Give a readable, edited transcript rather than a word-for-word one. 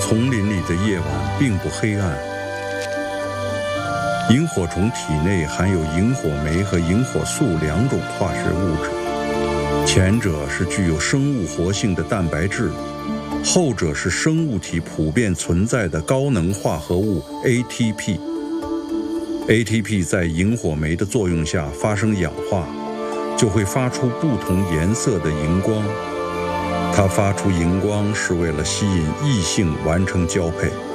丛林里的夜晚并不黑暗。萤火虫体内含有萤火酶和萤火素2种化学物质，前者是具有生物活性的蛋白质，后者是生物体普遍存在的高能化合物 ATP。ATP 在萤火酶的作用下发生氧化，就会发出不同颜色的荧光。它发出荧光是为了吸引异性完成交配。